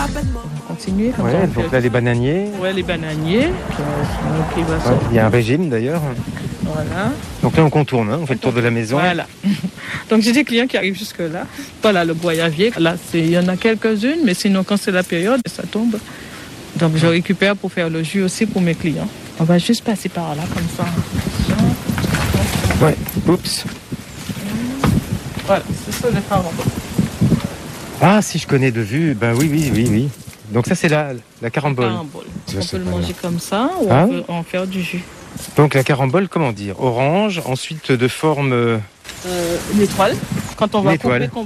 On va continuer. Ouais, donc là, les bananiers. Ouais, les bananiers. Puis, Ouais, il y a un régime d'ailleurs. Voilà. Donc là, on contourne, hein, on fait le tour de la maison. Voilà. Donc j'ai des clients qui arrivent jusque là. Voilà, le goyavier. Là, il y en a quelques-unes, mais sinon, quand c'est la période, ça tombe. Donc je récupère pour faire le jus aussi pour mes clients. On va juste passer par là, comme ça. Ouais, oups. Voilà, c'est ça les caramboles. Ah, si je connais de vue, ben oui. Donc ça, c'est la carambole. Carambole. Je On sais peut le pas, manger comme ça ou Ah. on peut en faire du jus. Donc la carambole, comment dire? Orange, ensuite de forme... Une étoile. Quand on va Une étoile. couper,